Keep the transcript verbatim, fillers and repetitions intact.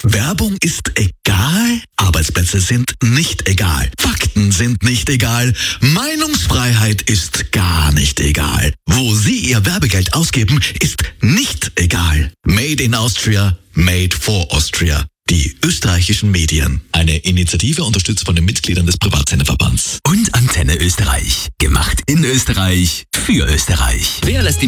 Werbung ist egal, Arbeitsplätze sind nicht egal, Fakten sind nicht egal, Meinungsfreiheit ist gar nicht egal. Wo Sie Ihr Werbegeld ausgeben, ist nicht egal. Made in Austria, made for Austria. Die österreichischen Medien. Eine Initiative unterstützt von den Mitgliedern des Privatsenderverbands. Und Antenne Österreich. Gemacht in Österreich, für Österreich. Wer lässt die